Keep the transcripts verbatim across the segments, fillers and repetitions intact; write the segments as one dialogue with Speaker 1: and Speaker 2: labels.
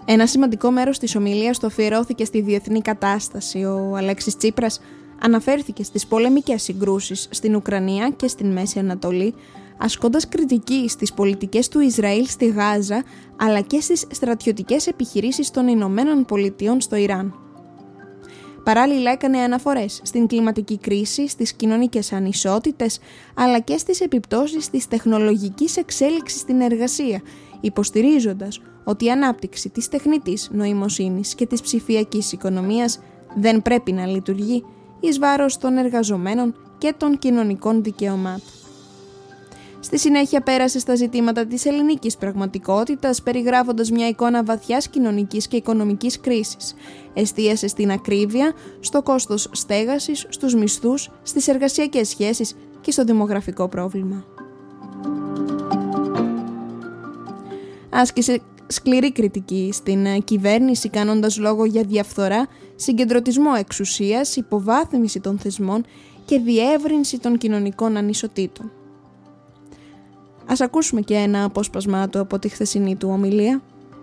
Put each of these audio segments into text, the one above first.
Speaker 1: Ένα σημαντικό μέρος της ομιλίας του αφιερώθηκε στη διεθνή κατάσταση. Ο Αλέξης Τσίπρας αναφέρθηκε στις πολεμικές συγκρούσεις στην Ουκρανία και στην Μέση Ανατολή, ασκώντας κριτική στις πολιτικές του Ισραήλ στη Γάζα, αλλά και στις στρατιωτικές επιχειρήσεις των Ηνωμένων Πολιτειών στο Ιράν. Παράλληλα έκανε αναφορές στην κλιματική κρίση, στις κοινωνικές ανισότητες, αλλά και στις επιπτώσεις της τεχνολογικής εξέλιξης στην εργασία, υποστηρίζοντας ότι η ανάπτυξη της τεχνητής νοημοσύνης και της ψηφιακής οικονομίας δεν πρέπει να λειτουργεί εις βάρος των εργαζομένων και των κοινωνικών δικαιωμάτων. Στη συνέχεια πέρασε στα ζητήματα της ελληνικής πραγματικότητας, περιγράφοντας μια εικόνα βαθιάς κοινωνικής και οικονομικής κρίσης. Εστίασε στην ακρίβεια, στο κόστος στέγασης, στους μισθούς, στις εργασιακές σχέσεις και στο δημογραφικό πρόβλημα. Άσκησε σκληρή κριτική στην κυβέρνηση, κάνοντας λόγο για διαφθορά, συγκεντρωτισμό εξουσίας, υποβάθμιση των θεσμών και διεύρυνση των κοινωνικών ανισοτήτων. Ας ακούσουμε και ένα απόσπασμα του από τη χθεσινή του ομιλία.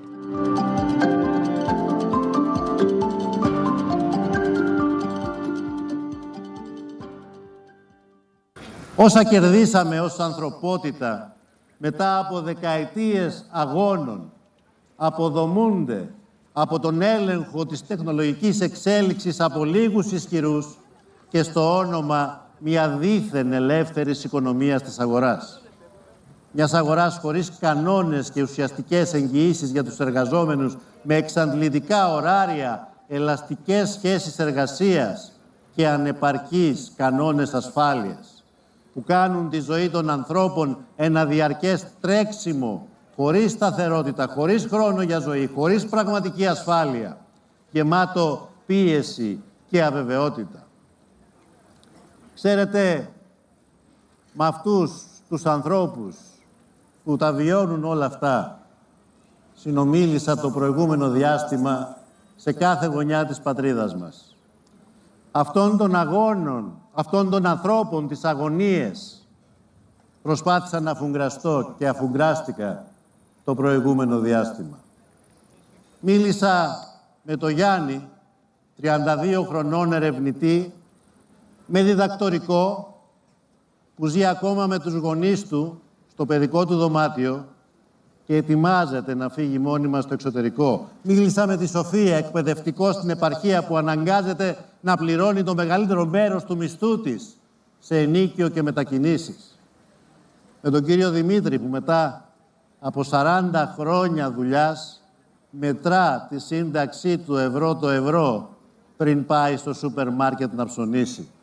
Speaker 2: Όσα κερδίσαμε ως ανθρωπότητα μετά από δεκαετίες αγώνων αποδομούνται από τον έλεγχο της τεχνολογικής εξέλιξης από λίγους ισχυρούς και στο όνομα μια δίθεν ελεύθερης οικονομίας της αγοράς. Μιας αγοράς χωρίς κανόνες και ουσιαστικές εγγυήσεις για τους εργαζόμενους, με εξαντλητικά ωράρια, ελαστικές σχέσεις εργασίας και ανεπαρκείς κανόνες ασφάλειας, που κάνουν τη ζωή των ανθρώπων ένα διαρκές τρέξιμο, χωρίς σταθερότητα, χωρίς χρόνο για ζωή, χωρίς πραγματική ασφάλεια, γεμάτο πίεση και αβεβαιότητα. Ξέρετε, με αυτούς τους ανθρώπους που τα βιώνουν όλα αυτά, συνομίλησα το προηγούμενο διάστημα σε κάθε γωνιά της πατρίδας μας. Αυτών των αγώνων, αυτών των ανθρώπων, τις αγωνίες, προσπάθησα να αφουγκραστώ και αφουγκράστηκα το προηγούμενο διάστημα. Μίλησα με τον Γιάννη, τριάντα δύο χρονών ερευνητή, με διδακτορικό, που ζει ακόμα με τους γονείς του στο παιδικό του δωμάτιο και ετοιμάζεται να φύγει μόνιμα στο εξωτερικό. Μίλησα με τη Σοφία, εκπαιδευτικό στην επαρχία, που αναγκάζεται να πληρώνει το μεγαλύτερο μέρος του μισθού της σε ενίκιο και μετακινήσεις. Με τον κύριο Δημήτρη, που μετά από σαράντα χρόνια δουλειάς μετρά τη σύνταξή του ευρώ το ευρώ πριν πάει στο σούπερ μάρκετ να ψωνίσει.